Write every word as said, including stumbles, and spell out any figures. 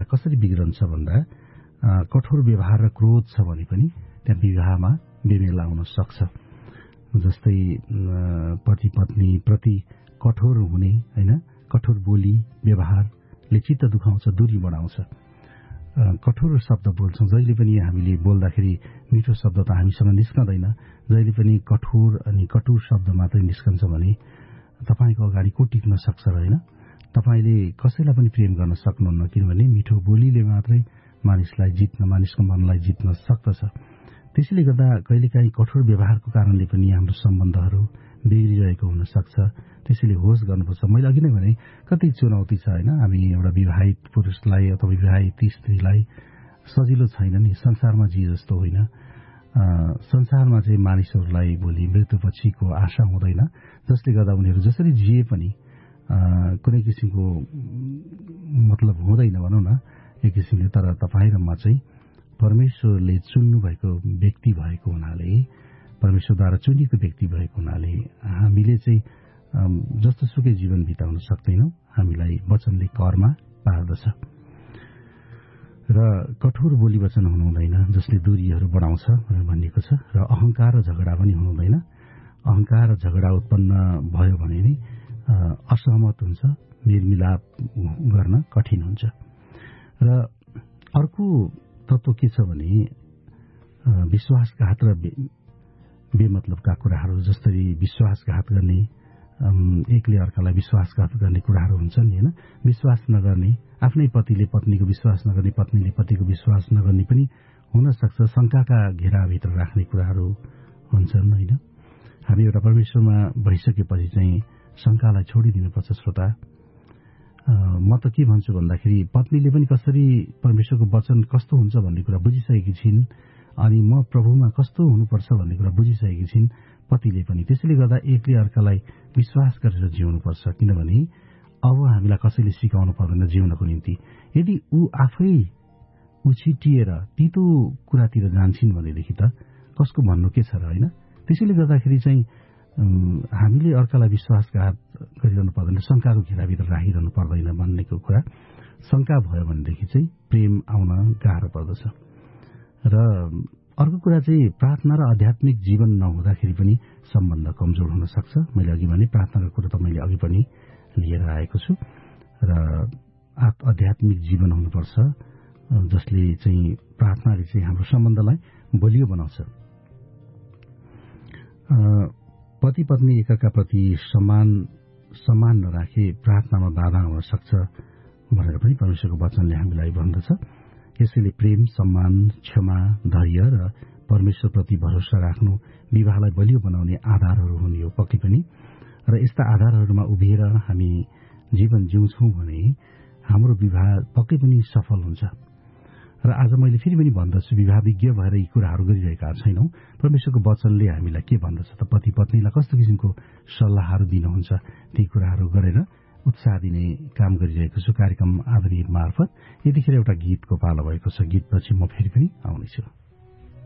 कसरी बिग्रन्छ भन्दा कठोर व्यवहार र क्रोध छ भने पनि त्यहाँ विवाहमा बेमेल आउन सक्छ। जस्तै पति पत्नी प्रति कठोर हुने, होइन, कठोर बोली व्यवहारले चित्त दुखाउँछ, दूरी बढाउँछ। कठोर शब्द बोल्छौँ, जहिले पनि हामीले बोल्दाखेरि मिठो शब्द त हामीसँग निस्कँदैन। जहिले पनि कठोर अनि कटु शब्द मात्रै निस्कन्छ भने तपाईँको अगाडि को टिक्न सक्छ र, होइन? तपाईँले कसैलाई पनि प्रेम गर्न सक्नुहुन्न, किनभने मिठो बोलीले मात्रै मानिसलाई जित्न, मानिसको मनलाई जित्न सक्दछ। त्यसैले गर्दा कहिलेकाहीँ कठोर व्यवहारको कारणले पनि हाम्रो सम्बन्धहरू बिग्रिरहेको हुन सक्छ। त्यसैले होस गर्नुपर्छ। मैले अघि नै भने कति चुनौती छ, होइन? हामी एउटा विवाहित पुरुषलाई अथवा विवाहित स्त्रीलाई सजिलो छैन नि, संसारमा जिए जस्तो होइन। संसारमा चाहिँ मानिसहरूलाई भोलि मृत्युपछिको आशा हुँदैन, जसले गर्दा उनीहरू जसरी जिए पनि कुनै किसिमको मतलब हुँदैन भनौँ न एक किसिमले। तर तपाईँ र म चाहिँ परमेश्वरले चुन्नु भएको व्यक्ति भएको हुनाले, परमेश्वरद्वारा चुनिएको व्यक्ति भएको हुनाले हामीले चाहिँ जस्तो सुकै जीवन बिताउन सक्दैनौँ। हामीलाई वचनले करमा पार्दछ र कठोर बोली वचन हुनु हुँदैन, जसले दूरीहरू बढाउँछ भनेर भनिएको छ। र अहंकार र झगडा पनि हुनु हुँदैन। अहंकार र झगडा उत्पन्न भयो भने नै असहमत हुन्छ, मेलमिलाप गर्न कठिन हुन्छ। र अर्को तत्त्व के छ भने विश्वासघात र बेमतलबका कुराहरू, जसरी विश्वासघात गर्ने, एकले अर्कालाई विश्वासघात गर्ने कुराहरू हुन्छन् नि, होइन? विश्वास नगर्ने, आफ्नै पतिले पत्नीको विश्वास नगर्ने, पत्नीले पतिको विश्वास नगर्ने पनि हुन सक्छ। शंकाका घेराभित्र राख्ने कुराहरू हुन्छन्, होइन? हामी एउटा परमेश्वरमा भइसकेपछि चाहिँ शंकालाई छोडिदिनुपर्छ। श्रोता, म त के भन्छु भन्दाखेरि पत्नीले पनि कसरी परमेश्वरको वचन कस्तो हुन्छ भन्ने कुरा बुझिसकेकी छिन्, अनि म प्रभुमा कस्तो हुनुपर्छ भन्ने कुरा बुझिसकेकी छिन् पतिले पनि। त्यसैले गर्दा एकले अर्कालाई विश्वास गरेर जिउनुपर्छ, किनभने अब हामीलाई कसैले सिकाउनु पर्दैन जिउनको निम्ति। यदि ऊ आफै उछिटिएर तितो कुरातिर जान्छन् भनेदेखि त कसको भन्नु के छ र, होइन? त्यसैले गर्दाखेरि चाहिँ हामीले अर्कालाई विश्वासघात गरिरहनु पर्दैन, शंकाको घेराभित्र राखिरहनु पर्दैन भन्नेको कुरा। शंका भयो भनेदेखि चाहिँ प्रेम आउन गाह्रो पर्दछ। र अर्को कुरा चाहिँ प्रार्थना र आध्यात्मिक जीवन नहुँदाखेरि पनि सम्बन्ध कमजोर हुन सक्छ। मैले अघि भने प्रार्थनाको कुरा त मैले अघि पनि लिएर आएको छु। र आध्यात्मिक जीवन हुनुपर्छ, जसले चाहिँ प्रार्थनाले चाहिँ हाम्रो सम्बन्धलाई बलियो बनाउँछ। पति पत्नी एकाप्रति सम्मान सम्मान नराखे प्रार्थनामा बाधा हुन सक्छ भनेर पनि परमेश्वरको वचनले हामीलाई भन्दछ। यसैले प्रेम, सम्मान, क्षमा, धैर्य र परमेश्वरप्रति भरोसा राख्नु विवाहलाई बलियो बनाउने आधारहरू हुने हो पक्कै पनि। र यस्ता आधारहरूमा उभिएर हामी जीवन जिउँछौँ भने हाम्रो विवाह पक्कै पनि सफल हुन्छ। र आज मैले फेरि पनि भन्दछु, विवाह विज्ञ भएर यी कुराहरू गरिरहेका छैनौँ। परमेश्वरको वचनले हामीलाई के भन्दछ त, पति पत्नीलाई कस्तो किसिमको सल्लाहहरू दिनुहुन्छ, ती कुराहरू गरेर उत्साह दिने काम गरिरहेको छु कार्यक्रम आधुनिक मार्फत। यतिखेर एउटा गीतको पालो भएको छ। गीतपछि म फेरि पनि आउनेछु।